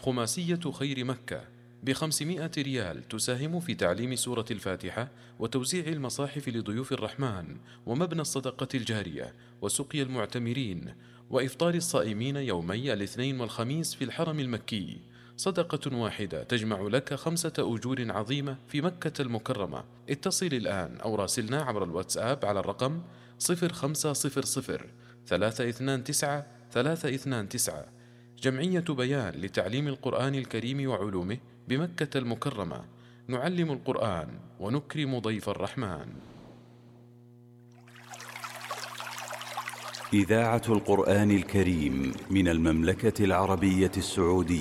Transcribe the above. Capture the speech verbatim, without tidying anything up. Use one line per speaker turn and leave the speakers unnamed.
خماسية خير مكة بخمسمائة ريال تساهم في تعليم سورة الفاتحة وتوزيع المصاحف لضيوف الرحمن ومبنى الصدقة الجارية وسقي المعتمرين وإفطار الصائمين يومي الاثنين والخميس في الحرم المكي. صدقة واحدة تجمع لك خمسة أجور عظيمة في مكة المكرمة. اتصل الآن أو راسلنا عبر الواتساب على الرقم صفر خمسة صفر صفر ثلاثة اثنان تسعة ثلاثة اثنان تسعة. جمعية بيان لتعليم القرآن الكريم وعلومه بمكة المكرمة. نعلم القرآن ونكرم ضيف الرحمن.
إذاعة القرآن الكريم من المملكة العربية السعودية.